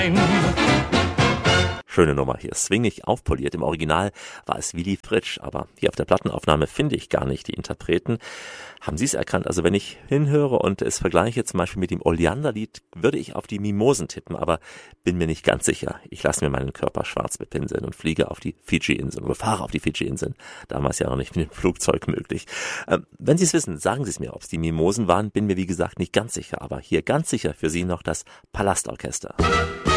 Schöne Nummer hier, swingig aufpoliert. Im Original war es Willy Fritsch, aber hier auf der Plattenaufnahme finde ich gar nicht die Interpreten. Haben Sie es erkannt? Also wenn ich hinhöre und es vergleiche zum Beispiel mit dem Oleanderlied, würde ich auf die Mimosen tippen, aber bin mir nicht ganz sicher. Ich lasse mir meinen Körper schwarz bepinseln und fliege auf die Fidschi-Inseln oder fahre auf die Fidschi-Inseln. Damals ja noch nicht mit dem Flugzeug möglich. Wenn Sie es wissen, sagen Sie es mir, ob es die Mimosen waren. Bin mir wie gesagt nicht ganz sicher, aber hier ganz sicher für Sie noch das Palastorchester.